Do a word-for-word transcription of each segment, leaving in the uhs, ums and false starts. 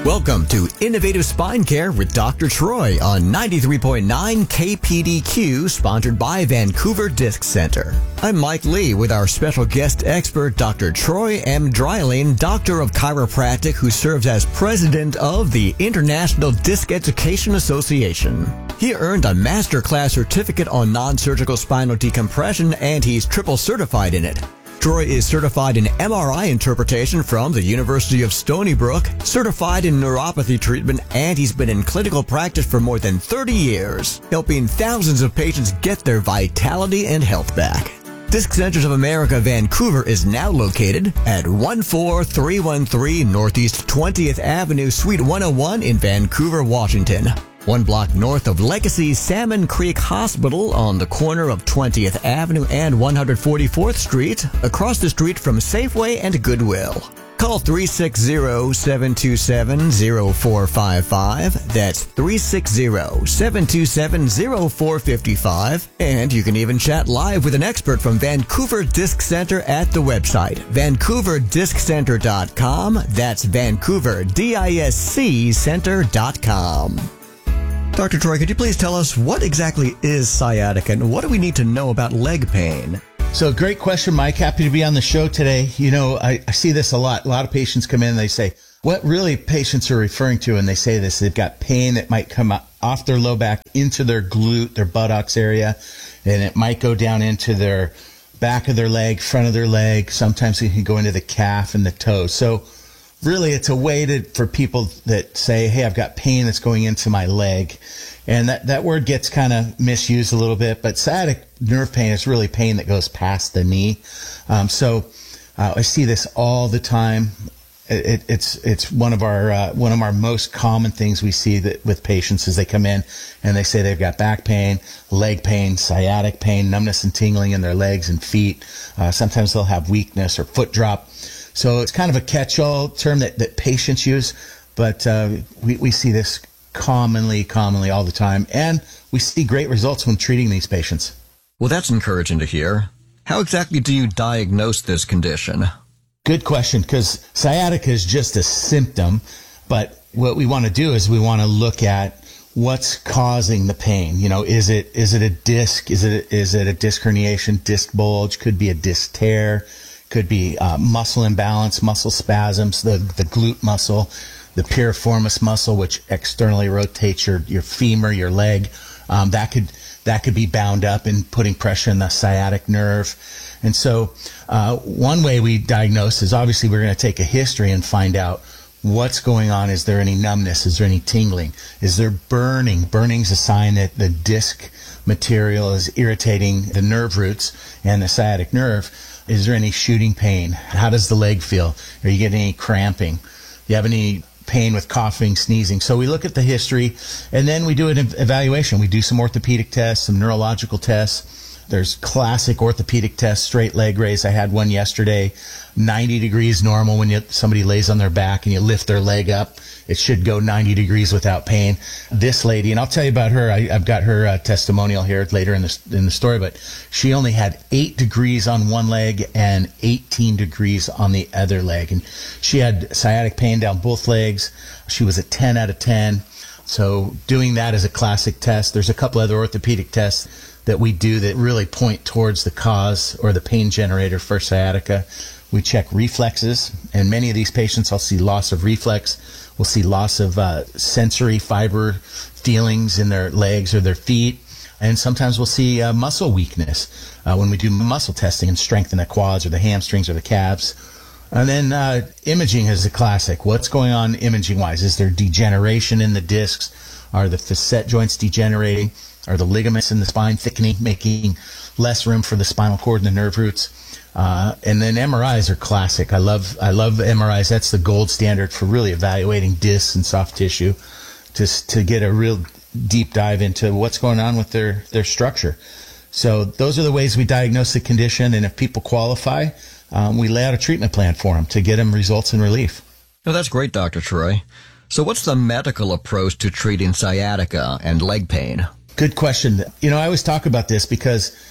Welcome to Innovative Spine Care with Doctor Troy on ninety-three point nine K P D Q, sponsored by Vancouver Disc Center. I'm Mike Lee with our special guest expert, Doctor Troy M. Dreiling, Doctor of Chiropractic, who serves as President of the International Disc Education Association. He earned a master class certificate on non-surgical spinal decompression, and he's triple certified in it. Troy is certified in M R I interpretation from the University of Stony Brook, certified in neuropathy treatment, and he's been in clinical practice for more than thirty years, helping thousands of patients get their vitality and health back. Disc Centers of America Vancouver is now located at one four three one three Northeast twentieth Avenue, Suite one oh one in Vancouver, Washington. One block north of Legacy Salmon Creek Hospital on the corner of twentieth Avenue and one hundred forty-fourth Street, across the street from Safeway and Goodwill. Call three six zero, seven two seven, zero four five five. That's three six zero, seven two seven, zero four five five. And you can even chat live with an expert from Vancouver Disc Center at the website, vancouver disc center dot com. That's Vancouver, D I S C Center dot com. Doctor Troy, could you please tell us what exactly is sciatica and what do we need to know about leg pain? So great question, Mike. Happy to be on the show today. You know, I, I see this a lot. A lot of patients come in and they say, what really patients are referring to, and they say this, they've got pain that might come off their low back into their glute, their buttocks area, and it might go down into their back of their leg, front of their leg. Sometimes it can go into the calf and the toe. So really, it's a way to, for people that say, hey, I've got pain that's going into my leg. And that, that word gets kind of misused a little bit, but sciatic nerve pain is really pain that goes past the knee. Um, so uh, I see this all the time. It, it, it's it's one of our uh, one of our most common things we see that with patients as they come in and they say they've got back pain, leg pain, sciatic pain, numbness and tingling in their legs and feet. Uh, sometimes they'll have weakness or foot drop. So it's kind of a catch-all term that, that patients use, but uh, we, we see this commonly, commonly all the time, and we see great results when treating these patients. Well, that's encouraging to hear. How exactly do you diagnose this condition? Good question, because sciatica is just a symptom, but what we want to do is we want to look at what's causing the pain. You know, is it is it a disc? Is it is it a disc herniation, disc bulge? Could be a disc tear. Could be uh, muscle imbalance, muscle spasms, the, the glute muscle, the piriformis muscle, which externally rotates your, your femur, your leg. Um, that could that could be bound up and putting pressure in the sciatic nerve. And so uh, one way we diagnose is obviously we're going to take a history and find out what's going on. Is there any numbness? Is there any tingling? Is there burning? Burning's a sign that the disc material is irritating the nerve roots and the sciatic nerve. Is there any shooting pain? How does the leg feel? Are you getting any cramping? Do you have any pain with coughing, sneezing? So we look at the history, and then we do an evaluation. We do some orthopedic tests, some neurological tests. There's classic orthopedic tests, straight leg raise. I had one yesterday, ninety degrees normal. When you, somebody lays on their back and you lift their leg up, it should go ninety degrees without pain. This lady, and I'll tell you about her. I, I've got her uh, testimonial here later in the, in the story, but she only had eight degrees on one leg and eighteen degrees on the other leg. And she had sciatic pain down both legs. She was a ten out of ten. So doing that is a classic test. There's a couple other orthopedic tests that we do that really point towards the cause or the pain generator for sciatica. We check reflexes, and many of these patients I'll see loss of reflex. We'll see loss of uh, sensory fiber feelings in their legs or their feet, and sometimes we'll see uh, muscle weakness uh, when we do muscle testing and strengthen the quads or the hamstrings or the calves. And then uh, imaging is a classic. What's going on imaging-wise? Is there degeneration in the discs? Are the facet joints degenerating? Are the ligaments in the spine thickening, making less room for the spinal cord and the nerve roots? Uh, and then M R Is are classic. I love I love M R Is. That's the gold standard for really evaluating discs and soft tissue, just to get a real deep dive into what's going on with their, their structure. So those are the ways we diagnose the condition, and if people qualify, um, we lay out a treatment plan for them to get them results and relief. Oh, that's great, Doctor Troy. So what's the medical approach to treating sciatica and leg pain? Good question. You know, I always talk about this because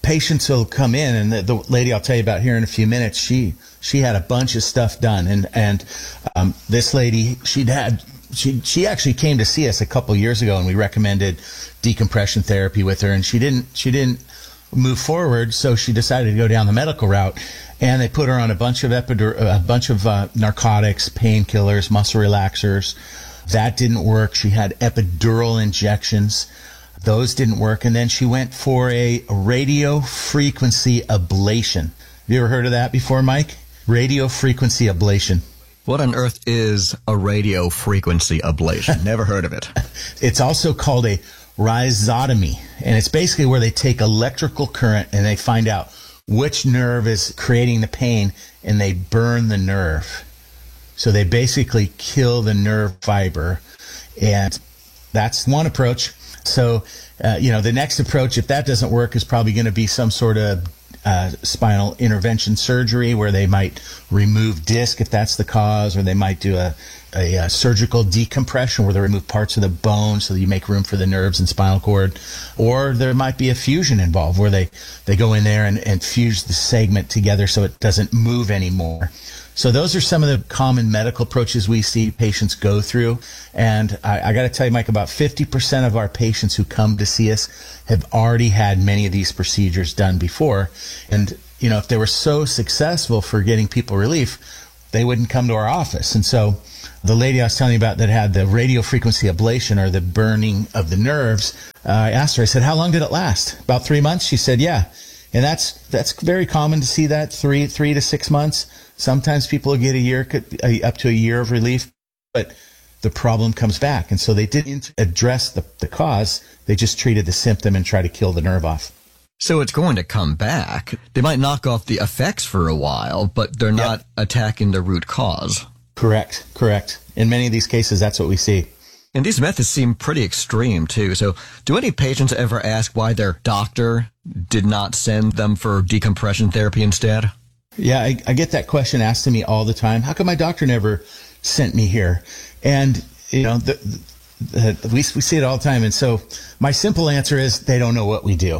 patients will come in, and the, the lady I'll tell you about here in a few minutes, she she had a bunch of stuff done, and and um, this lady, she'd had she she actually came to see us a couple years ago, and we recommended decompression therapy with her, and she didn't she didn't move forward, so she decided to go down the medical route, and they put her on a bunch of epidur- a bunch of uh, narcotics, painkillers, muscle relaxers. That didn't work. She had epidural injections. Those didn't work. And then she went for a radio frequency ablation. Have you ever heard of that before, Mike? Radio frequency ablation. What on earth is a radio frequency ablation? Never heard of it. It's also called a rhizotomy. And it's basically where they take electrical current and they find out which nerve is creating the pain, and they burn the nerve. So they basically kill the nerve fiber, and that's one approach. So, uh, you know, the next approach, if that doesn't work, is probably going to be some sort of uh, spinal intervention surgery where they might remove disc if that's the cause, or they might do a, a, a surgical decompression where they remove parts of the bone so that you make room for the nerves and spinal cord. Or there might be a fusion involved where they, they go in there and, and fuse the segment together so it doesn't move anymore. So those are some of the common medical approaches we see patients go through. And I, I got to tell you, Mike, about fifty percent of our patients who come to see us have already had many of these procedures done before. And, you know, if they were so successful for getting people relief, they wouldn't come to our office. And so the lady I was telling you about that had the radio frequency ablation, or the burning of the nerves, uh, I asked her, I said, how long did it last? About three months? She said, yeah. And that's that's very common to see that, three three to six months. Sometimes people get a year, up to a year of relief, but the problem comes back. And so they didn't address the, the cause. They just treated the symptom and tried to kill the nerve off. So it's going to come back. They might knock off the effects for a while, but they're not yep. attacking the root cause. Correct, correct. In many of these cases, that's what we see. And these methods seem pretty extreme, too. So do any patients ever ask why their doctor did not send them for decompression therapy instead? Yeah, I, I get that question asked to me all the time. How come my doctor never sent me here? And, you know, the, the, we, we see it all the time. And so my simple answer is they don't know what we do.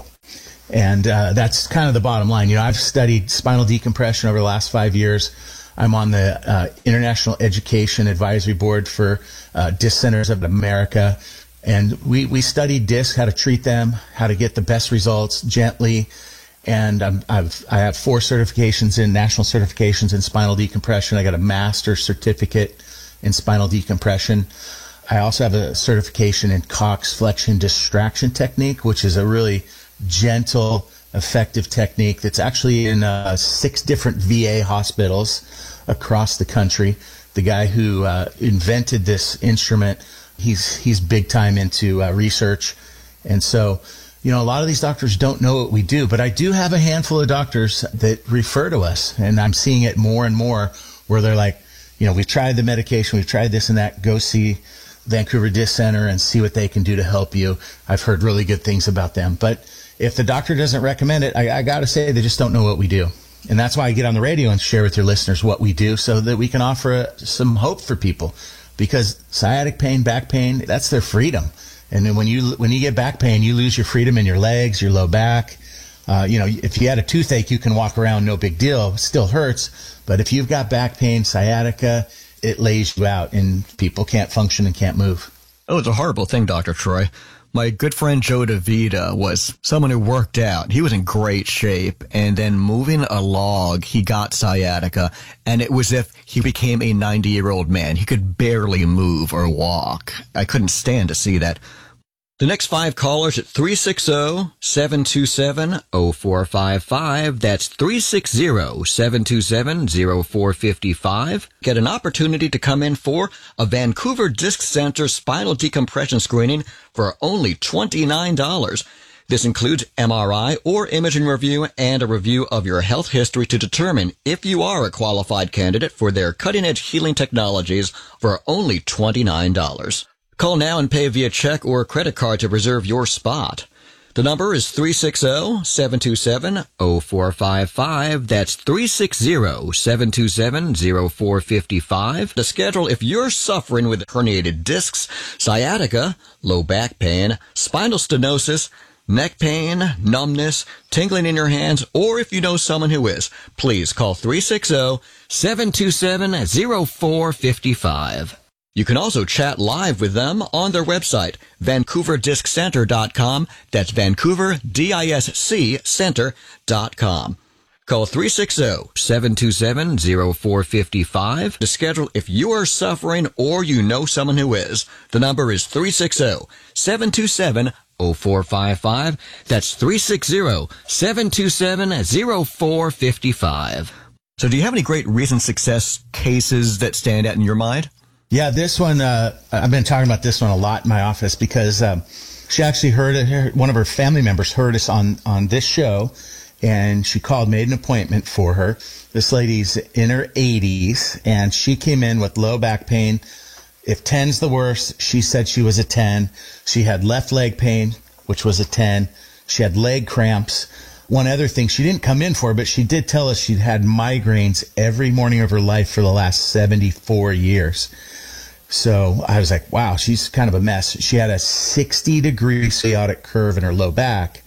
And uh, that's kind of the bottom line. You know, I've studied spinal decompression over the last five years. I'm on the uh, International Education Advisory Board for uh, Disc Centers of America. And we, we study discs, how to treat them, how to get the best results gently. And I'm, I've, I have four certifications in national certifications in spinal decompression. I got a master's certificate in spinal decompression. I also have a certification in Cox flexion distraction technique, which is a really gentle, effective technique that's actually in uh, six different V A hospitals across the country. The guy who uh, invented this instrument, he's he's big time into uh, research. And so, you know, a lot of these doctors don't know what we do, but I do have a handful of doctors that refer to us, and I'm seeing it more and more where they're like, you know, we've tried the medication, we've tried this and that, go see Vancouver Disc Center and see what they can do to help you. I've heard really good things about them. But if the doctor doesn't recommend it, I, I got to say they just don't know what we do. And that's why I get on the radio and share with your listeners what we do so that we can offer a, some hope for people. Because sciatic pain, back pain, that's their freedom. And then when you when you get back pain, you lose your freedom in your legs, your low back. Uh, you know, if you had a toothache, you can walk around, no big deal. It still hurts. But if you've got back pain, sciatica, it lays you out and people can't function and can't move. Oh, it's a horrible thing, Doctor Troy. My good friend Joe DeVita was someone who worked out. He was in great shape, and then moving a log, he got sciatica, and it was as if he became a ninety-year-old man. He could barely move or walk. I couldn't stand to see that. The next five callers at three six zero, seven two seven, zero four five five. That's three six zero, seven two seven, zero four five five. Get an opportunity to come in for a Vancouver Disc Center spinal decompression screening for only twenty-nine dollars. This includes M R I or imaging review and a review of your health history to determine if you are a qualified candidate for their cutting-edge healing technologies for only twenty-nine dollars. Call now and pay via check or credit card to reserve your spot. The number is three six zero, seven two seven, zero four five five. That's three six zero, seven two seven, zero four five five. To schedule if you're suffering with herniated discs, sciatica, low back pain, spinal stenosis, neck pain, numbness, tingling in your hands, or if you know someone who is, please call three six zero, seven two seven, zero four five five. You can also chat live with them on their website, vancouver disc center dot com. That's Vancouver, D I S C, center dot com. Call three six zero, seven two seven, zero four five five to schedule if you are suffering or you know someone who is. The number is three six zero, seven two seven, zero four five five. That's three six zero, seven two seven, zero four five five. So do you have any great recent success cases that stand out in your mind? Yeah, this one, uh, I've been talking about this one a lot in my office because um, she actually heard it. One of her family members heard us on, on this show, and she called, made an appointment for her. This lady's in her eighties, and she came in with low back pain. If ten's the worst, she said she was a ten. She had left leg pain, which was a ten. She had leg cramps. One other thing she didn't come in for, but she did tell us she'd had migraines every morning of her life for the last seventy-four years. So I was like, wow, she's kind of a mess. She had a sixty degree sciatic curve in her low back,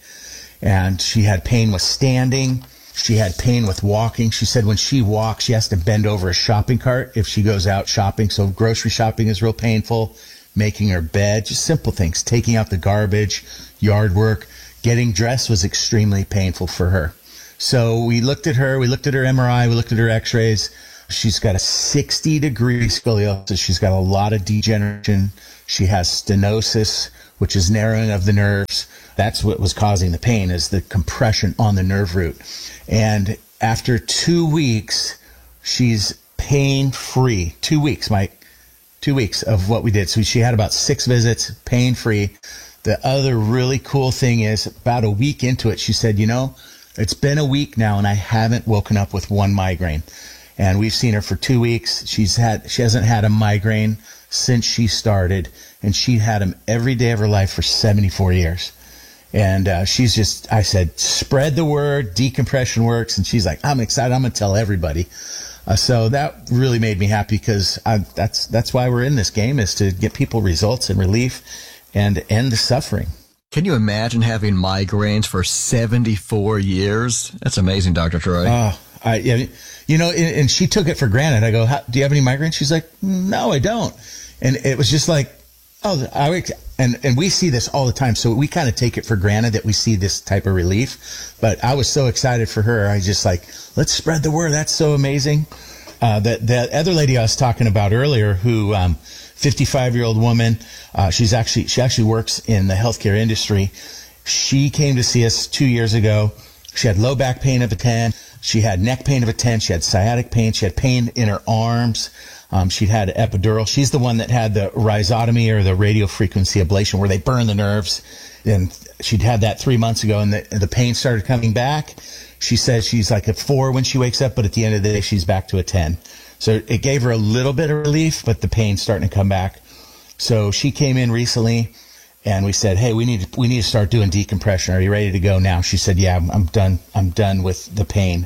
and she had pain with standing. She had pain with walking. She said when she walks, she has to bend over a shopping cart if she goes out shopping. So grocery shopping is real painful. Making her bed, just simple things. Taking out the garbage, yard work, getting dressed was extremely painful for her. So we looked at her. We looked at her M R I. We looked at her x-rays. She's got a sixty degree scoliosis. She's got a lot of degeneration. She has stenosis, which is narrowing of the nerves. That's what was causing the pain, is the compression on the nerve root. And after two weeks, she's pain-free. Two weeks, Mike. Two weeks of what we did. So she had about six visits, pain-free. The other really cool thing is, about a week into it, she said, you know, it's been a week now and I haven't woken up with one migraine. And we've seen her for two weeks. She's had, she hasn't had a migraine since she started, and she had them every day of her life for seventy-four years. And uh, she's just, I said, spread the word, decompression works. And she's like, I'm excited. I'm going to tell everybody. Uh, so that really made me happy, because I, that's that's why we're in this game, is to get people results and relief and end the suffering. Can you imagine having migraines for seventy-four years? That's amazing, Doctor Troy. Oh, I, yeah, you know, and, and she took it for granted. I go, How, do you have any migraines? She's like, no, I don't. And it was just like, oh, I, and, and we see this all the time. So we kind of take it for granted that we see this type of relief. But I was so excited for her. I just like, let's spread the word. That's so amazing. Uh, that, that other lady I was talking about earlier, who, um, fifty-five-year-old woman, uh, she's actually, she actually works in the healthcare industry. She came to see us two years ago. She had low back pain of a ten. She had neck pain of a ten. She had sciatic pain. She had pain in her arms. Um, she'd had an epidural. She's the one that had the rhizotomy, or the radio frequency ablation, where they burn the nerves. And she'd had that three months ago, and the, the pain started coming back. She says she's like a four when she wakes up, but at the end of the day, she's back to a ten. So it gave her a little bit of relief, but the pain's starting to come back. So she came in recently, and we said, hey, we need to, we need to start doing decompression. Are you ready to go now? She said, yeah, I'm, I'm done. I'm done with the pain.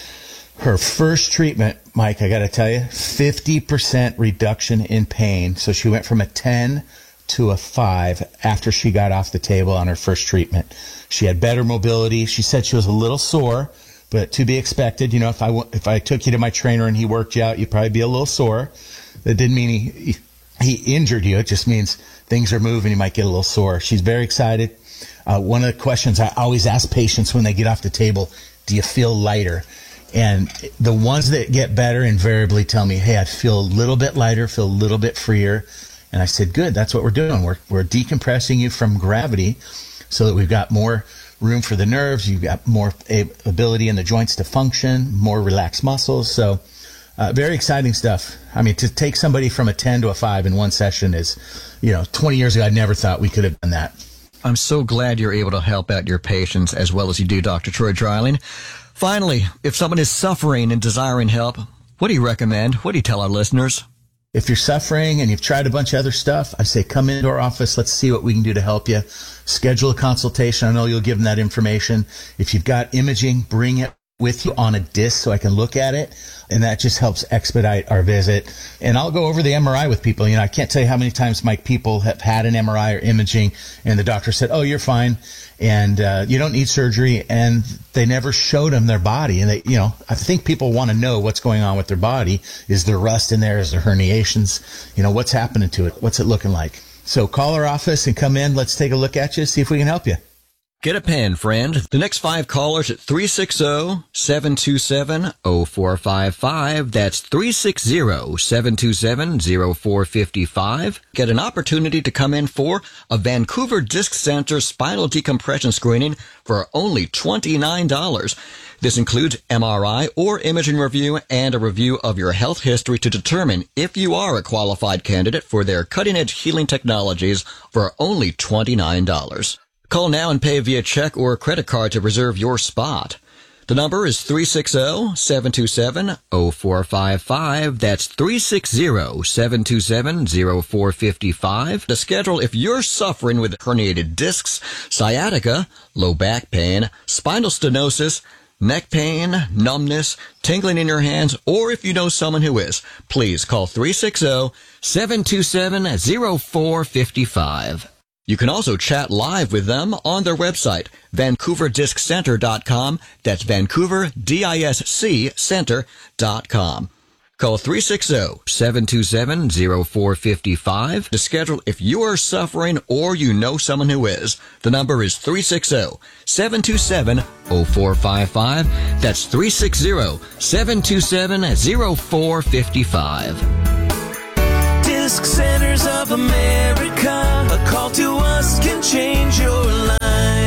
Her first treatment, Mike, I got to tell you, fifty percent reduction in pain. So she went from a ten to a five after she got off the table on her first treatment. She had better mobility. She said she was a little sore, but to be expected. You know, if I, if I took you to my trainer and he worked you out, you'd probably be a little sore. That didn't mean he, he injured you. It just means things are moving. You might get a little sore. She's very excited. Uh, one of the questions I always ask patients when they get off the table, do you feel lighter? And the ones that get better invariably tell me, hey, I feel a little bit lighter, feel a little bit freer. And I said, good, that's what we're doing. We're, we're decompressing you from gravity so that we've got more room for the nerves. You've got more ability in the joints to function, more relaxed muscles. So uh, very exciting stuff. I mean, to take somebody from a ten to a five in one session is, you know, twenty years ago, I never thought we could have done that. I'm so glad you're able to help out your patients as well as you do, Doctor Troy Dreiling. Finally, if someone is suffering and desiring help, what do you recommend? What do you tell our listeners? If you're suffering and you've tried a bunch of other stuff, I say come into our office. Let's see what we can do to help you. Schedule a consultation. I know you'll give them that information. If you've got imaging, bring it. with you on a disc so I can look at it. And that just helps expedite our visit. And I'll go over the M R I with people. You know, I can't tell you how many times my people have had an M R I or imaging and the doctor said, oh, you're fine. And, uh, you don't need surgery. And they never showed them their body. And they, you know, I think people want to know what's going on with their body. Is there rust in there? Is there herniations? You know, what's happening to it? What's it looking like? So call our office and come in. Let's take a look at you, see if we can help you. Get a pen, friend. The next five callers at three six zero, seven two seven, zero four five five. That's three six zero, seven two seven, zero four five five. Get an opportunity to come in for a Vancouver Disc Center spinal decompression screening for only twenty-nine dollars. This includes M R I or imaging review and a review of your health history to determine if you are a qualified candidate for their cutting-edge healing technologies for only twenty-nine dollars. Call now and pay via check or credit card to reserve your spot. The number is three six zero, seven two seven, zero four five five. That's three six zero, seven two seven, zero four five five. To schedule if you're suffering with herniated discs, sciatica, low back pain, spinal stenosis, neck pain, numbness, tingling in your hands, or if you know someone who is, please call three six zero, seven two seven, zero four five five. You can also chat live with them on their website, vancouver disc center dot com. That's Vancouver, D I S C, center dot com. Call three six zero, seven two seven, zero four five five to schedule if you are suffering or you know someone who is. The number is three six zero, seven two seven, zero four five five. That's three six zero, seven two seven, zero four five five. Disc Centers of America, a call to us can change your life.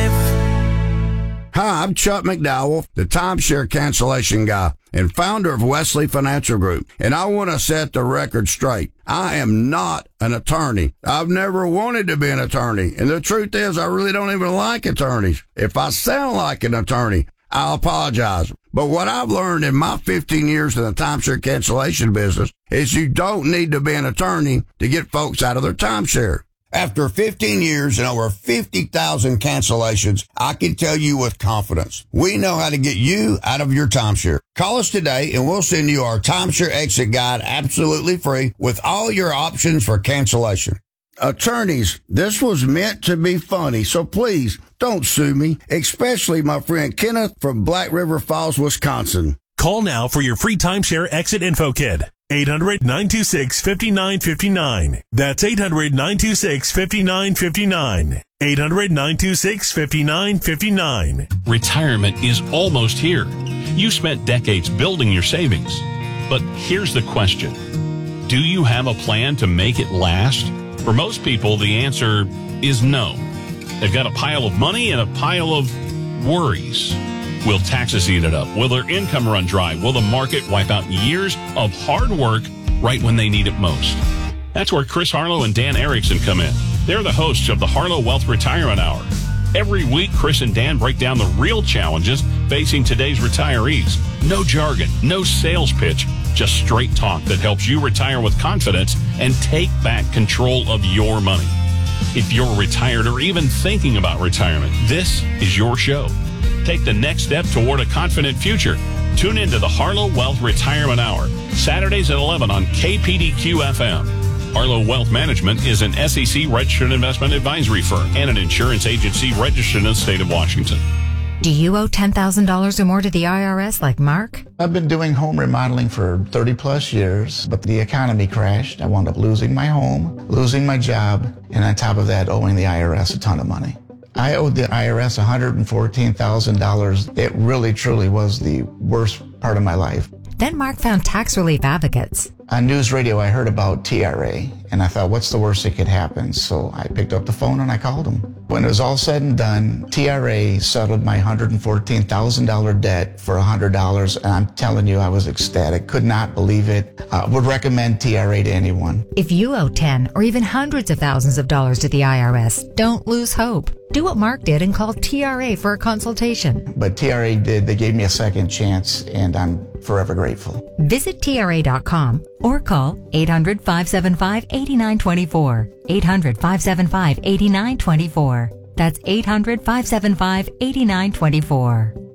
Hi, I'm Chuck McDowell, the timeshare cancellation guy and founder of Wesley Financial Group, and I want to set the record straight. I am not an attorney. I've never wanted to be an attorney, and the truth is I really don't even like attorneys. If I sound like an attorney, I'll apologize. But what I've learned in my fifteen years in the timeshare cancellation business is you don't need to be an attorney to get folks out of their timeshare. After fifteen years and over fifty thousand cancellations, I can tell you with confidence, we know how to get you out of your timeshare. Call us today and we'll send you our timeshare exit guide absolutely free with all your options for cancellation. Attorneys, this was meant to be funny, so please don't sue me, especially my friend Kenneth from Black River Falls, Wisconsin. Call now for your free timeshare exit info kit. eight hundred, nine two six, five nine five nine. That's eight hundred, nine two six, five nine five nine. eight hundred, nine two six, five nine five nine. Retirement is almost here. You spent decades building your savings. But here's the question. Do you have a plan to make it last? For most people, the answer is no. They've got a pile of money and a pile of worries. Will taxes eat it up? Will their income run dry? Will the market wipe out years of hard work right when they need it most? That's where Chris Harlow and Dan Erickson come in. They're the hosts of the Harlow Wealth Retirement Hour. Every week, Chris and Dan break down the real challenges facing today's retirees. No jargon, no sales pitch, just straight talk that helps you retire with confidence and take back control of your money. If you're retired or even thinking about retirement, this is your show. Take the next step toward a confident future. Tune into the Harlow Wealth Retirement Hour, Saturdays at eleven on K P D Q F M. Harlow Wealth Management is an S E C registered investment advisory firm and an insurance agency registered in the state of Washington. Do you owe ten thousand dollars or more to the I R S like Mark? I've been doing home remodeling for thirty plus years, but the economy crashed. I wound up losing my home, losing my job, and on top of that, owing the I R S a ton of money. I owed the I R S one hundred fourteen thousand dollars. It really, truly was the worst part of my life. Then Mark found tax relief advocates. On news radio, I heard about T R A, and I thought, what's the worst that could happen? So I picked up the phone and I called them. When it was all said and done, T R A settled my one hundred fourteen thousand dollars debt for one hundred dollars, and I'm telling you, I was ecstatic. Could not believe it. Uh, would recommend T R A to anyone. If you owe ten or even hundreds of thousands of dollars to the I R S, don't lose hope. Do what Mark did and call T R A for a consultation. But T R A did. They gave me a second chance, and I'm forever grateful. Visit T R A dot com or call eight hundred, five seven five, eight nine two four. eight hundred, five seven five, eight nine two four. That's eight hundred, five seven five, eight nine two four.